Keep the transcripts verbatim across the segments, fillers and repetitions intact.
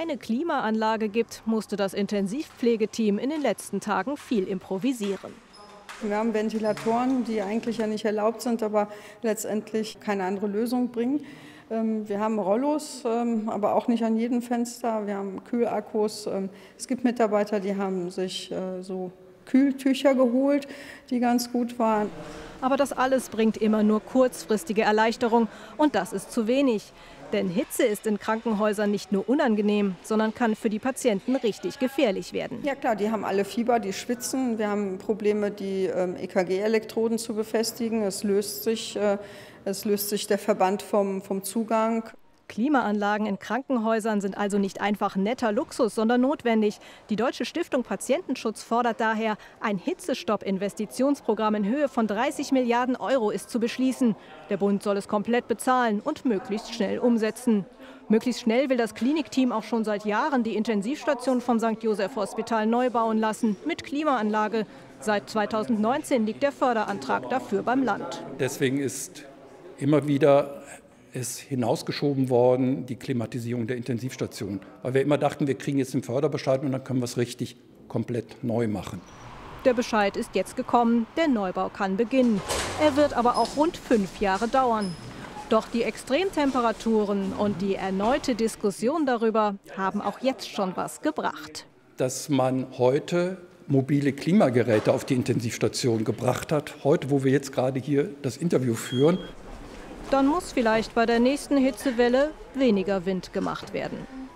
keine Klimaanlage gibt, musste das Intensivpflegeteam in den letzten Tagen viel improvisieren. Wir haben Ventilatoren, die eigentlich ja nicht erlaubt sind, aber letztendlich keine andere Lösung bringen. Wir haben Rollos, aber auch nicht an jedem Fenster. Wir haben Kühlakkus. Es gibt Mitarbeiter, die haben sich so Kühltücher geholt, die ganz gut waren. Aber das alles bringt immer nur kurzfristige Erleichterung. Und das ist zu wenig. Denn Hitze ist in Krankenhäusern nicht nur unangenehm, sondern kann für die Patienten richtig gefährlich werden. Ja klar, die haben alle Fieber, die schwitzen. Wir haben Probleme, die ähm, E K G-Elektroden zu befestigen. Es löst sich, äh, es löst sich der Verband vom, vom Zugang. Klimaanlagen in Krankenhäusern sind also nicht einfach netter Luxus, sondern notwendig. Die Deutsche Stiftung Patientenschutz fordert daher, ein Hitzestopp-Investitionsprogramm in Höhe von dreißig Milliarden Euro ist zu beschließen. Der Bund soll es komplett bezahlen und möglichst schnell umsetzen. Möglichst schnell will das Klinikteam auch schon seit Jahren die Intensivstation vom Sankt Joseph Hospital neu bauen lassen, mit Klimaanlage. Seit zweitausendneunzehn liegt der Förderantrag dafür beim Land. Deswegen ist immer wieder ist hinausgeschoben worden, die Klimatisierung der Intensivstation. Weil wir immer dachten, wir kriegen jetzt den Förderbescheid und dann können wir es richtig komplett neu machen. Der Bescheid ist jetzt gekommen, der Neubau kann beginnen. Er wird aber auch rund fünf Jahre dauern. Doch die Extremtemperaturen und die erneute Diskussion darüber haben auch jetzt schon was gebracht. Dass man heute mobile Klimageräte auf die Intensivstation gebracht hat, heute, wo wir jetzt gerade hier das Interview führen, dann muss vielleicht bei der nächsten Hitzewelle weniger Wind gemacht werden.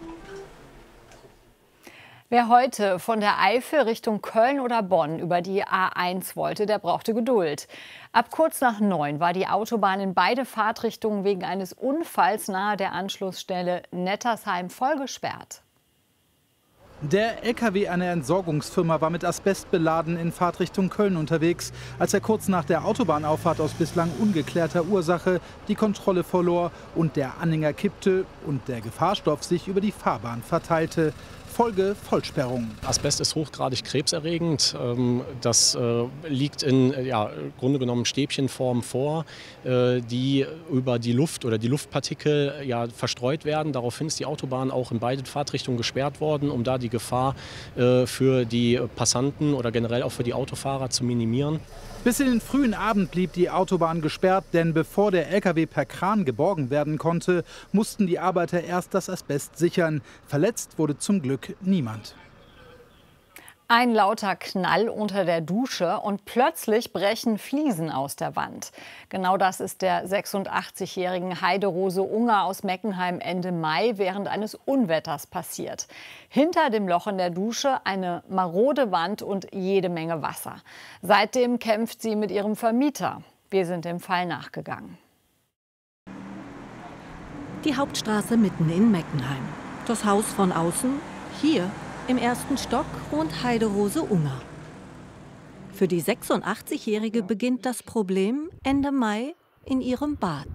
Wer heute von der Eifel Richtung Köln oder Bonn über die A eins wollte, der brauchte Geduld. Ab kurz nach neun war die Autobahn in beide Fahrtrichtungen wegen eines Unfalls nahe der Anschlussstelle Nettersheim voll gesperrt. Der L K W einer Entsorgungsfirma war mit Asbest beladen in Fahrtrichtung Köln unterwegs, als er kurz nach der Autobahnauffahrt aus bislang ungeklärter Ursache die Kontrolle verlor und der Anhänger kippte und der Gefahrstoff sich über die Fahrbahn verteilte. Folge Vollsperrung. Asbest ist hochgradig krebserregend. Das liegt in ja, Grunde genommen Stäbchenform vor, die über die Luft oder die Luftpartikel ja, verstreut werden. Daraufhin ist die Autobahn auch in beide Fahrtrichtungen gesperrt worden, um da die Gefahr für die Passanten oder generell auch für die Autofahrer zu minimieren. Bis in den frühen Abend blieb die Autobahn gesperrt, denn bevor der L K W per Kran geborgen werden konnte, mussten die Arbeiter erst das Asbest sichern. Verletzt wurde zum Glück niemand. Ein lauter Knall unter der Dusche und plötzlich brechen Fliesen aus der Wand. Genau das ist der sechsundachtzigjährigen Heiderose Unger aus Meckenheim Ende Mai während eines Unwetters passiert. Hinter dem Loch in der Dusche eine marode Wand und jede Menge Wasser. Seitdem kämpft sie mit ihrem Vermieter. Wir sind dem Fall nachgegangen. Die Hauptstraße mitten in Meckenheim. Das Haus von außen, hier im ersten Stock wohnt Heiderose Unger. Für die sechsundachtzigjährige beginnt das Problem Ende Mai in ihrem Bad.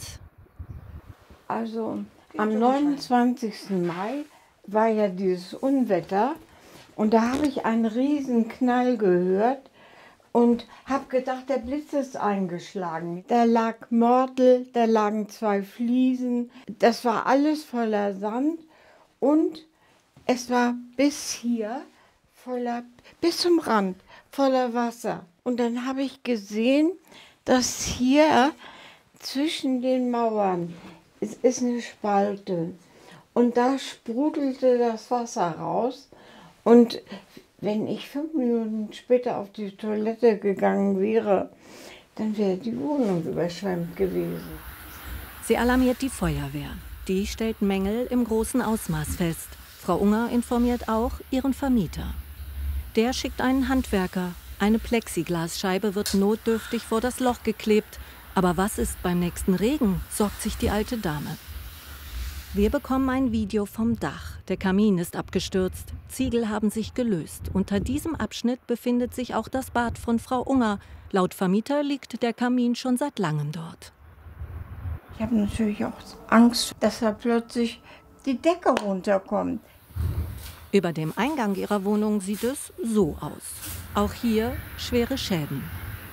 Also am neunundzwanzigsten Mai war ja dieses Unwetter und da habe ich einen riesen Knall gehört und habe gedacht, der Blitz ist eingeschlagen. Da lag Mörtel, da lagen zwei Fliesen, das war alles voller Sand und es war bis hier, voller, bis zum Rand, voller Wasser. Und dann habe ich gesehen, dass hier zwischen den Mauern, es ist eine Spalte. Und da sprudelte das Wasser raus. Und wenn ich fünf Minuten später auf die Toilette gegangen wäre, dann wäre die Wohnung überschwemmt gewesen. Sie alarmiert die Feuerwehr. Die stellt Mängel im großen Ausmaß fest. Frau Unger informiert auch ihren Vermieter. Der schickt einen Handwerker. Eine Plexiglasscheibe wird notdürftig vor das Loch geklebt. Aber was ist beim nächsten Regen, sorgt sich die alte Dame. Wir bekommen ein Video vom Dach. Der Kamin ist abgestürzt. Ziegel haben sich gelöst. Unter diesem Abschnitt befindet sich auch das Bad von Frau Unger. Laut Vermieter liegt der Kamin schon seit langem dort. Ich habe natürlich auch Angst, dass da plötzlich die Decke runterkommt. Über dem Eingang ihrer Wohnung sieht es so aus. Auch hier schwere Schäden.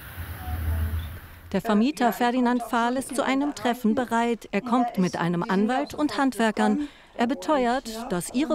Der Vermieter Ferdinand Fahl ist zu einem Treffen bereit. Er kommt mit einem Anwalt und Handwerkern. Er beteuert, dass ihre